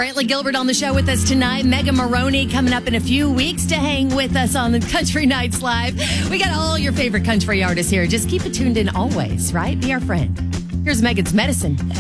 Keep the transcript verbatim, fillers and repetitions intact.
Brantley Gilbert on the show with us tonight. Megan Maroney coming up in a few weeks to hang with us on the Country Nights Live. We got all your favorite country artists here. Just keep it tuned in always, right? Be our friend. Here's Megan's Medicine.